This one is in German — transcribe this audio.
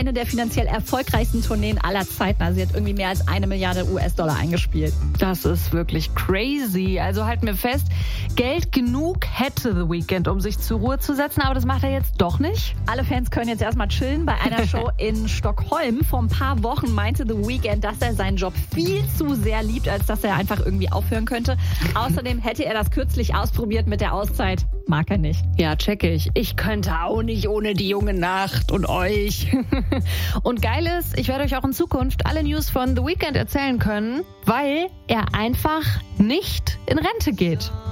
eine der finanziell erfolgreichsten Tourneen aller Zeiten. Also sie hat irgendwie mehr als 1 Milliarde US-Dollar eingespielt. Das ist wirklich crazy. Also halten wir fest, Geld genug hätte The Weeknd, um sich zur Ruhe zu setzen, aber das macht er jetzt doch nicht. Alle Fans können jetzt erstmal chillen. Bei einer Show in Stockholm vor ein paar Wochen meinte The Weeknd, dass er seinen Job viel zu sehr liebt, als dass er einfach irgendwie aufhören könnte. Außerdem hätte er das kürzlich ausprobiert mit der Auszeit. Mag er nicht. Ja, check ich. Ich könnte auch nicht ohne die junge Nacht und euch. Und geil ist, ich werde euch auch in Zukunft alle News von The Weeknd erzählen können, weil er einfach nicht in Rente geht.